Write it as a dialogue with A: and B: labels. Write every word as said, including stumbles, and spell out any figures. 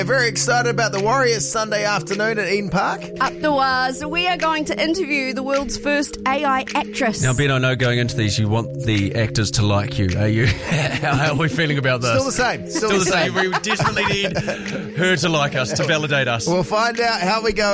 A: Very excited about the Warriors Sunday afternoon at Eden Park.
B: Up the waz, we are going to interview the world's first A I actress.
C: Now, Ben, I know going into these, you want the actors to like you. Are you? How are we feeling about this?
A: Still the same. Still,
C: Still
A: the
C: the
A: same.
C: same. We definitely need her to like us, to validate us.
A: We'll find out how we go